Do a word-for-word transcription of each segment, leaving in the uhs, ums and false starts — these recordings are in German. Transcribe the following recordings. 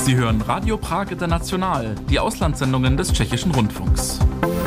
Sie hören Radio Prag International, die Auslandssendungen des Tschechischen Rundfunks.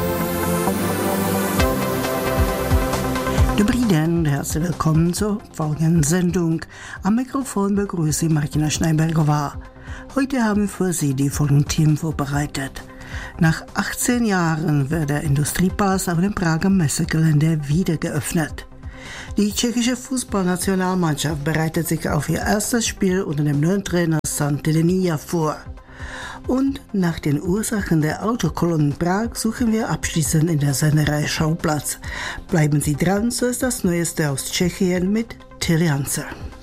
Dobrý den und herzlich willkommen zur folgenden Sendung. Am Mikrofon begrüße ich Martina Schneibergová. Heute haben wir für Sie die folgenden Themen vorbereitet. Nach achtzehn Jahren wird der Industriepalast auf dem Prager Messegelände wieder geöffnet. Die tschechische Fußballnationalmannschaft bereitet sich auf ihr erstes Spiel unter dem neuen Trainer Sante Denija vor. Und nach den Ursachen der Autokolonnen Prag suchen wir abschließend in der Sendereihe Schauplatz. Bleiben Sie dran, so ist das Neueste aus Tschechien mit Tilly Hanser.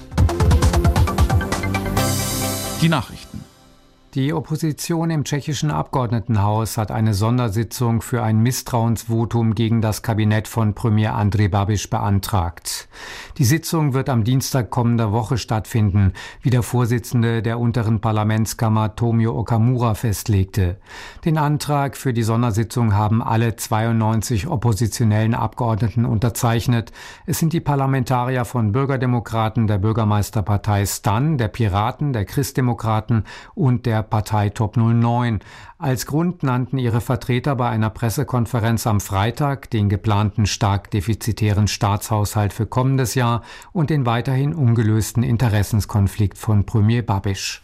Die Nachrichten. Die Opposition im tschechischen Abgeordnetenhaus hat eine Sondersitzung für ein Misstrauensvotum gegen das Kabinett von Premier Andrej Babiš beantragt. Die Sitzung wird am Dienstag kommender Woche stattfinden, wie der Vorsitzende der unteren Parlamentskammer Tomio Okamura festlegte. Den Antrag für die Sondersitzung haben alle zweiundneunzig oppositionellen Abgeordneten unterzeichnet. Es sind die Parlamentarier von Bürgerdemokraten, der Bürgermeisterpartei Stan, der Piraten, der Christdemokraten und der Partei Top null neun. Als Grund nannten ihre Vertreter bei einer Pressekonferenz am Freitag den geplanten stark defizitären Staatshaushalt für kommendes Jahr und den weiterhin ungelösten Interessenskonflikt von Premier Babiš.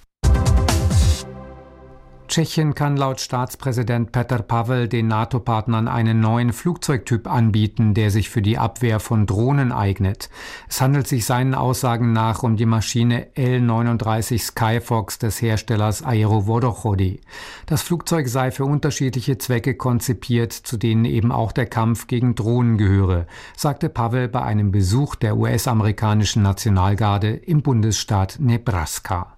Tschechien kann laut Staatspräsident Petr Pavel den NATO-Partnern einen neuen Flugzeugtyp anbieten, der sich für die Abwehr von Drohnen eignet. Es handelt sich seinen Aussagen nach um die Maschine L neununddreißig Skyfox des Herstellers Aero Vodochody. Das Flugzeug sei für unterschiedliche Zwecke konzipiert, zu denen eben auch der Kampf gegen Drohnen gehöre, sagte Pavel bei einem Besuch der U S-amerikanischen Nationalgarde im Bundesstaat Nebraska.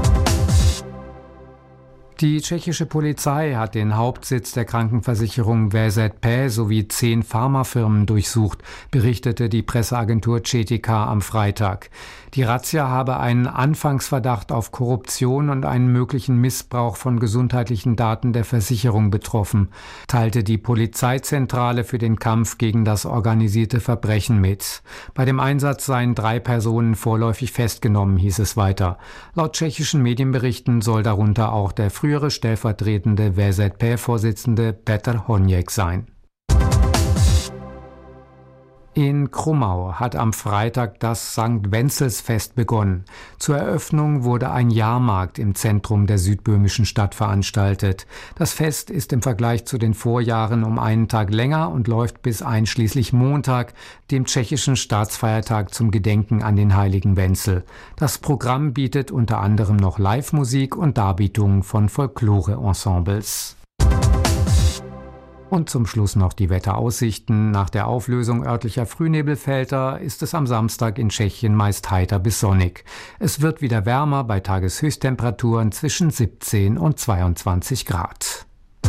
Die tschechische Polizei hat den Hauptsitz der Krankenversicherung V Z P sowie zehn Pharmafirmen durchsucht, berichtete die Presseagentur C T K am Freitag. Die Razzia habe einen Anfangsverdacht auf Korruption und einen möglichen Missbrauch von gesundheitlichen Daten der Versicherung betroffen, teilte die Polizeizentrale für den Kampf gegen das organisierte Verbrechen mit. Bei dem Einsatz seien drei Personen vorläufig festgenommen, hieß es weiter. Laut tschechischen Medienberichten soll darunter auch der frühere stellvertretende V Z P-Vorsitzende Petr Honěk sein. In Krummau hat am Freitag das Sankt Wenzelsfest begonnen. Zur Eröffnung wurde ein Jahrmarkt im Zentrum der südböhmischen Stadt veranstaltet. Das Fest ist im Vergleich zu den Vorjahren um einen Tag länger und läuft bis einschließlich Montag, dem tschechischen Staatsfeiertag zum Gedenken an den heiligen Wenzel. Das Programm bietet unter anderem noch Live-Musik und Darbietungen von Folklore-Ensembles. Und zum Schluss noch die Wetteraussichten. Nach der Auflösung örtlicher Frühnebelfelder ist es am Samstag in Tschechien meist heiter bis sonnig. Es wird wieder wärmer bei Tageshöchsttemperaturen zwischen siebzehn und zweiundzwanzig Grad.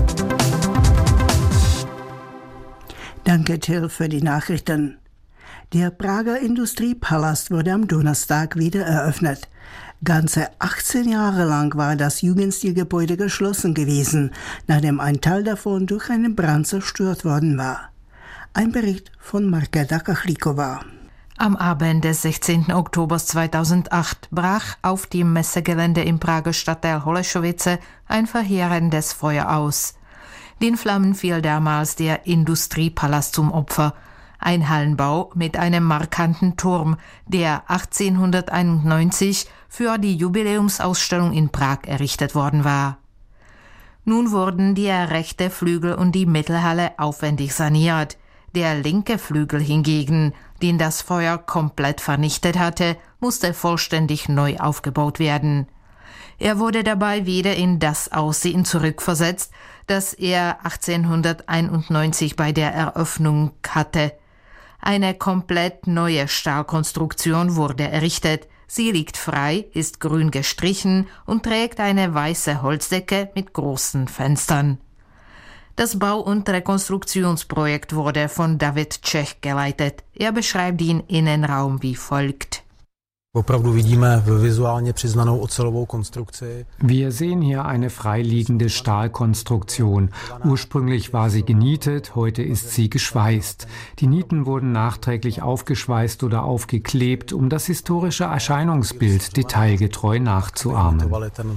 Danke, Till, für die Nachrichten. Der Prager Industriepalast wurde am Donnerstag wieder eröffnet. Ganze achtzehn Jahre lang war das Jugendstilgebäude geschlossen gewesen, nachdem ein Teil davon durch einen Brand zerstört worden war. Ein Bericht von Markéta Kachlíková. Am Abend des sechzehnten Oktober zweitausendacht brach auf dem Messegelände im Prager Stadtteil Holešovice ein verheerendes Feuer aus. Den Flammen fiel damals der Industriepalast zum Opfer. Ein Hallenbau mit einem markanten Turm, der achtzehnhunderteinundneunzig für die Jubiläumsausstellung in Prag errichtet worden war. Nun wurden der rechte Flügel und die Mittelhalle aufwendig saniert. Der linke Flügel hingegen, den das Feuer komplett vernichtet hatte, musste vollständig neu aufgebaut werden. Er wurde dabei wieder in das Aussehen zurückversetzt, das er achtzehnhunderteinundneunzig bei der Eröffnung hatte. Eine komplett neue Stahlkonstruktion wurde errichtet. Sie liegt frei, ist grün gestrichen und trägt eine weiße Holzdecke mit großen Fenstern. Das Bau- und Rekonstruktionsprojekt wurde von David Čech geleitet. Er beschreibt den Innenraum wie folgt. Wir sehen hier eine freiliegende Stahlkonstruktion. Ursprünglich war sie genietet, heute ist sie geschweißt. Die Nieten wurden nachträglich aufgeschweißt oder aufgeklebt, um das historische Erscheinungsbild detailgetreu nachzuahmen.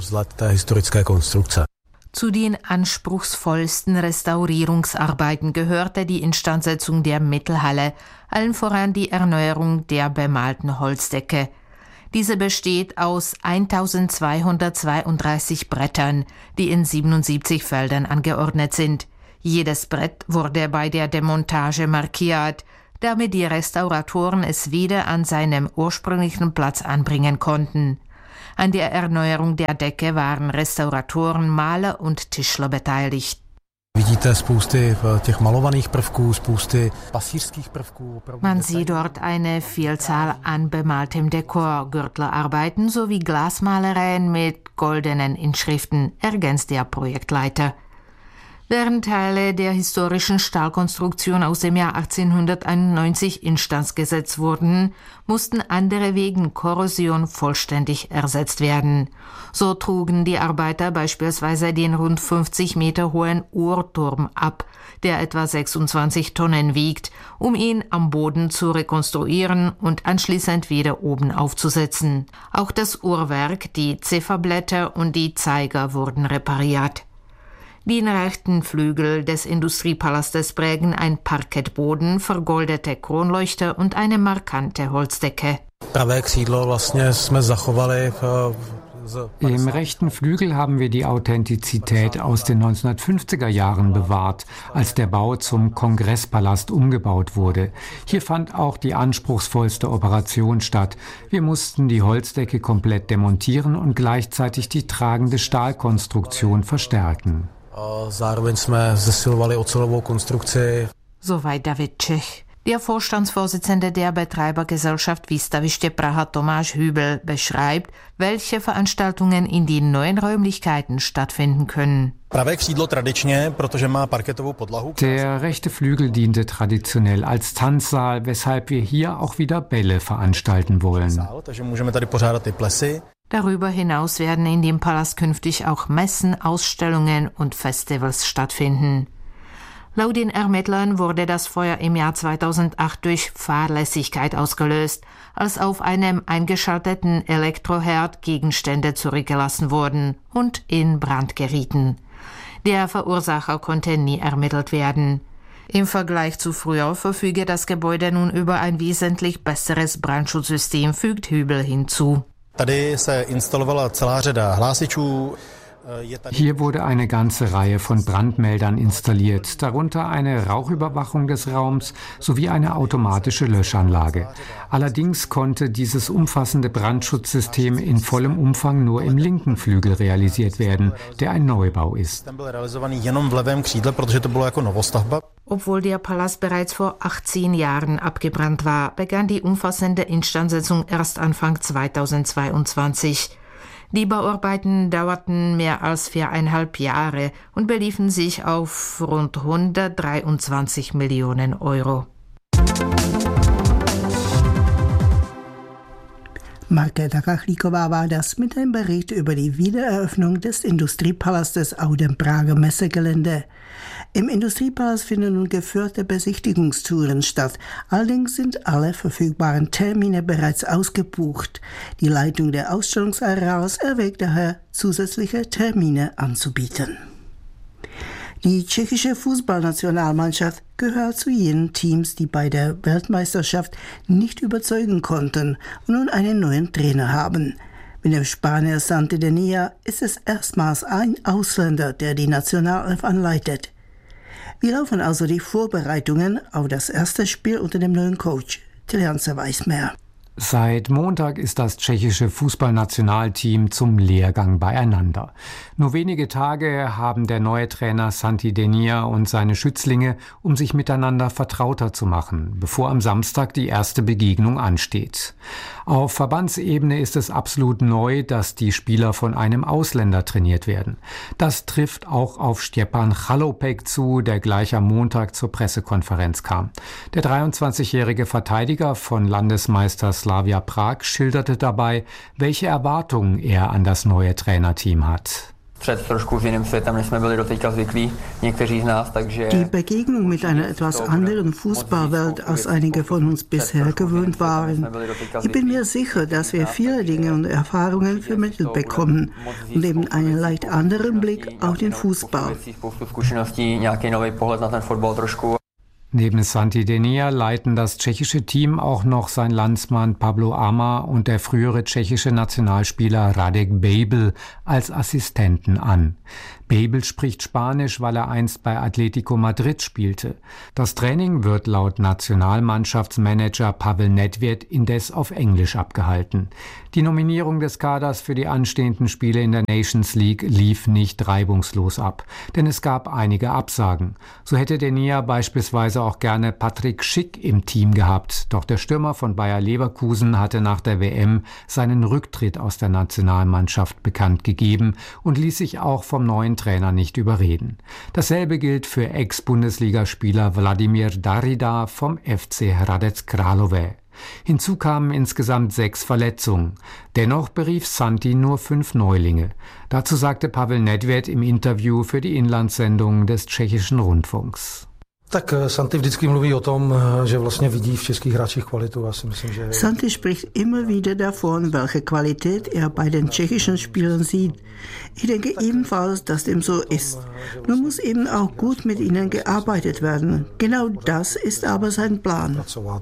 Zu den anspruchsvollsten Restaurierungsarbeiten gehörte die Instandsetzung der Mittelhalle, allen voran die Erneuerung der bemalten Holzdecke. Diese besteht aus eintausendzweihundertzweiunddreißig Brettern, die in siebenundsiebzig Feldern angeordnet sind. Jedes Brett wurde bei der Demontage markiert, damit die Restauratoren es wieder an seinem ursprünglichen Platz anbringen konnten. An der Erneuerung der Decke waren Restauratoren, Maler und Tischler beteiligt. Man sieht dort eine Vielzahl an bemaltem Dekor, Gürtlerarbeiten sowie Glasmalereien mit goldenen Inschriften, ergänzt der Projektleiter. Während Teile der historischen Stahlkonstruktion aus dem Jahr achtzehnhunderteinundneunzig instand gesetzt wurden, mussten andere wegen Korrosion vollständig ersetzt werden. So trugen die Arbeiter beispielsweise den rund fünfzig Meter hohen Uhrturm ab, der etwa sechsundzwanzig Tonnen wiegt, um ihn am Boden zu rekonstruieren und anschließend wieder oben aufzusetzen. Auch das Uhrwerk, die Zifferblätter und die Zeiger wurden repariert. Den rechten Flügel des Industriepalastes prägen ein Parkettboden, vergoldete Kronleuchter und eine markante Holzdecke. Im rechten Flügel haben wir die Authentizität aus den neunzehnhundertfünfziger Jahren bewahrt, als der Bau zum Kongresspalast umgebaut wurde. Hier fand auch die anspruchsvollste Operation statt. Wir mussten die Holzdecke komplett demontieren und gleichzeitig die tragende Stahlkonstruktion verstärken. Soweit David Čech. Der Vorstandsvorsitzende der Betreibergesellschaft Výstaviště Praha Tomáš Hübel beschreibt, welche Veranstaltungen in den neuen Räumlichkeiten stattfinden können. Der rechte Flügel diente traditionell als Tanzsaal, weshalb wir hier auch wieder Bälle veranstalten wollen. Darüber hinaus werden in dem Palast künftig auch Messen, Ausstellungen und Festivals stattfinden. Laut den Ermittlern wurde das Feuer im Jahr zweitausendacht durch Fahrlässigkeit ausgelöst, als auf einem eingeschalteten Elektroherd Gegenstände zurückgelassen wurden und in Brand gerieten. Der Verursacher konnte nie ermittelt werden. Im Vergleich zu früher verfüge das Gebäude nun über ein wesentlich besseres Brandschutzsystem, fügt Hübel hinzu. Hier wurde eine ganze Reihe von Brandmeldern installiert, darunter eine Rauchüberwachung des Raums sowie eine automatische Löschanlage. Allerdings konnte dieses umfassende Brandschutzsystem in vollem Umfang nur im linken Flügel realisiert werden, der ein Neubau ist. Obwohl der Palast bereits vor achtzehn Jahren abgebrannt war, begann die umfassende Instandsetzung erst Anfang zweitausendzweiundzwanzig. Die Bauarbeiten dauerten mehr als viereinhalb Jahre und beliefen sich auf rund hundertdreiundzwanzig Millionen Euro. Markéta Kachlíková war das mit einem Bericht über die Wiedereröffnung des Industriepalastes auf dem Prager Messegelände. Im Industriepalast finden nun geführte Besichtigungstouren statt. Allerdings sind alle verfügbaren Termine bereits ausgebucht. Die Leitung der Ausstellungsareals erwägt daher, zusätzliche Termine anzubieten. Die tschechische Fußballnationalmannschaft gehört zu jenen Teams, die bei der Weltmeisterschaft nicht überzeugen konnten und nun einen neuen Trainer haben. Mit dem Spanier Santi Denia ist es erstmals ein Ausländer, der die Nationalelf anleitet. Wie laufen also die Vorbereitungen auf das erste Spiel unter dem neuen Coach? Tiljanse weiß mehr. Seit Montag ist das tschechische Fußballnationalteam zum Lehrgang beieinander. Nur wenige Tage haben der neue Trainer Santi Denia und seine Schützlinge, um sich miteinander vertrauter zu machen, bevor am Samstag die erste Begegnung ansteht. Auf Verbandsebene ist es absolut neu, dass die Spieler von einem Ausländer trainiert werden. Das trifft auch auf Stjepan Chalopek zu, der gleich am Montag zur Pressekonferenz kam. Der dreiundzwanzigjährige Verteidiger von Landesmeister Slavia Prag schilderte dabei, welche Erwartungen er an das neue Trainerteam hat. Die Begegnung mit einer etwas anderen Fußballwelt, als einige von uns bisher gewöhnt waren. Ich bin mir sicher, dass wir viele Dinge und Erfahrungen vermittelt bekommen und eben einen leicht anderen Blick auf den Fußball. Neben Santi Denea leiten das tschechische Team auch noch sein Landsmann Pablo Amar und der frühere tschechische Nationalspieler Radek Bejbl als Assistenten an. Bejbl spricht Spanisch, weil er einst bei Atletico Madrid spielte. Das Training wird laut Nationalmannschaftsmanager Pavel Nedvěd indes auf Englisch abgehalten. Die Nominierung des Kaders für die anstehenden Spiele in der Nations League lief nicht reibungslos ab, denn es gab einige Absagen. So hätte Denea beispielsweise auch gerne Patrick Schick im Team gehabt, doch der Stürmer von Bayer Leverkusen hatte nach der W M seinen Rücktritt aus der Nationalmannschaft bekannt gegeben und ließ sich auch vom neuen Trainer nicht überreden. Dasselbe gilt für Ex-Bundesligaspieler Vladimir Darida vom F C Hradec Králové. Hinzu kamen insgesamt sechs Verletzungen. Dennoch berief Santi nur fünf Neulinge. Dazu sagte Pavel Nedvěd im Interview für die Inlandssendung des tschechischen Rundfunks. Tak Santi vždycky mluví o tom, že vlastně vidí v českých hráčích kvalitu. Já si myslím, že Santi spricht immer wieder davon, welche Qualität er bei den tschechischen Spielern sieht. Ich denke ebenfalls, dass dem so ist. Nun muss eben auch gut mit ihnen gearbeitet werden. Genau das ist aber sein Plan.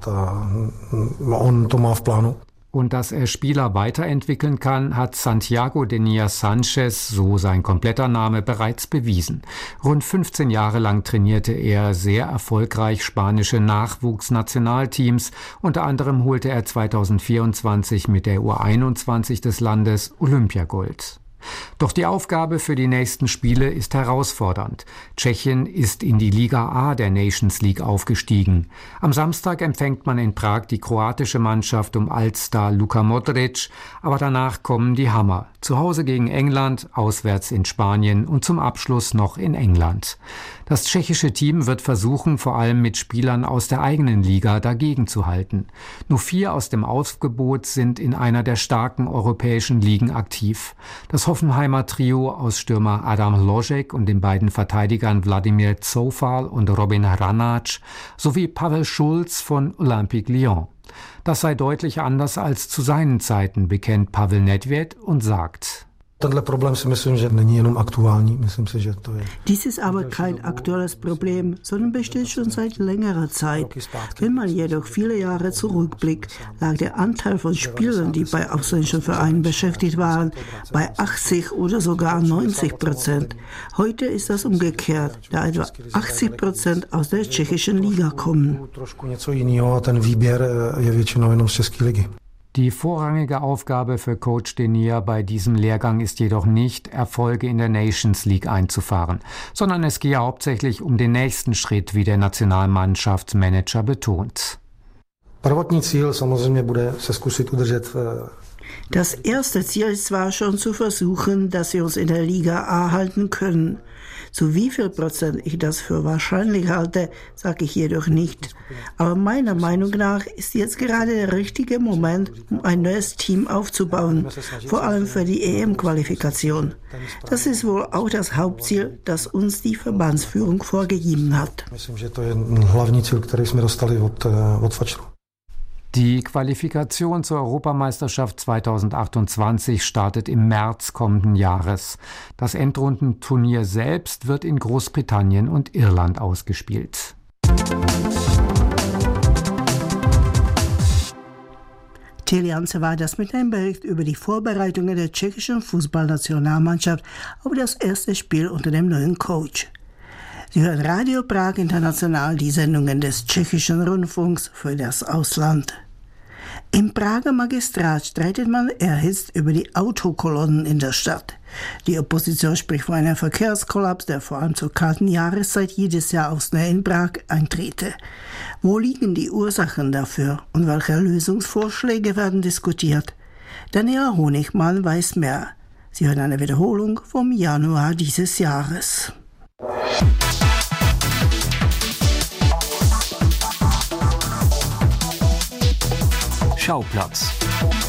On to má v plánu. Und dass er Spieler weiterentwickeln kann, hat Santiago Denea Sanchez, so sein kompletter Name, bereits bewiesen. Rund fünfzehn Jahre lang trainierte er sehr erfolgreich spanische Nachwuchsnationalteams. Unter anderem holte er zweitausendvierundzwanzig mit der U einundzwanzig des Landes Olympiagold. Doch die Aufgabe für die nächsten Spiele ist herausfordernd. Tschechien ist in die Liga A der Nations League aufgestiegen. Am Samstag empfängt man in Prag die kroatische Mannschaft um Altstar Luka Modric, aber danach kommen die Hammer. Zu Hause gegen England, auswärts in Spanien und zum Abschluss noch in England. Das tschechische Team wird versuchen, vor allem mit Spielern aus der eigenen Liga dagegen zu halten. Nur vier aus dem Aufgebot sind in einer der starken europäischen Ligen aktiv. Das Hoffenheimer Trio aus Stürmer Adam Ložek und den beiden Verteidigern Vladimir Zoufal und Robin Hranáč sowie Pavel Schulz von Olympique Lyon. Das sei deutlich anders als zu seinen Zeiten, bekennt Pavel Nedvěd und sagt: Tenhle problém si myslím, že není jenom aktuální. Myslím si, že to je. Dies ist aber kein aktuelles Problem, sondern besteht schon seit längerer Zeit. Wenn man jedoch viele Jahre zurückblickt, lag der Anteil von Spielern, die bei ausländischen Vereinen beschäftigt waren, bei achtzig oder sogar neunzig Prozent. Heute ist das umgekehrt, da etwa achtzig Prozent aus der tschechischen Liga kommen. Trošku něco jiného a ten výběr je většinou jenom z české ligy. Die vorrangige Aufgabe für Coach Denea bei diesem Lehrgang ist jedoch nicht, Erfolge in der Nations League einzufahren, sondern es gehe hauptsächlich um den nächsten Schritt, wie der Nationalmannschaftsmanager betont. Prvotní cíl samozřejmě bude se zkusit udržet. Das erste Ziel ist zwar schon zu versuchen, dass wir uns in der Liga A halten können. Zu wie viel Prozent ich das für wahrscheinlich halte, sage ich jedoch nicht. Aber meiner Meinung nach ist jetzt gerade der richtige Moment, um ein neues Team aufzubauen, vor allem für die E M-Qualifikation. Das ist wohl auch das Hauptziel, das uns die Verbandsführung vorgegeben hat. Myslím, že to je hlavní cíl, který jsme dostali od od Fatscheru. Die Qualifikation zur Europameisterschaft zweitausendachtundzwanzig startet im März kommenden Jahres. Das Endrundenturnier selbst wird in Großbritannien und Irland ausgespielt. Teliance war das mit einem Bericht über die Vorbereitungen der tschechischen Fußballnationalmannschaft auf das erste Spiel unter dem neuen Coach. Sie hören Radio Prag International, die Sendungen des tschechischen Rundfunks für das Ausland. Im Prager Magistrat streitet man erhitzt über die Autokolonnen in der Stadt. Die Opposition spricht von einem Verkehrskollaps, der vor allem zur kalten Jahreszeit jedes Jahr aufs Neue in Prag eintrete. Wo liegen die Ursachen dafür und welche Lösungsvorschläge werden diskutiert? Daniela Honigmann weiß mehr. Sie hören eine Wiederholung vom Januar dieses Jahres. Schauplatz.